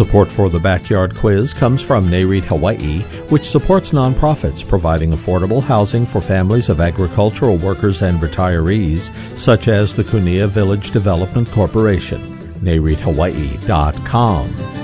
Support for the Backyard Quiz comes from NAREIT Hawaii, which supports nonprofits providing affordable housing for families of agricultural workers and retirees, such as the Kunia Village Development Corporation. NAREITHawaii.com.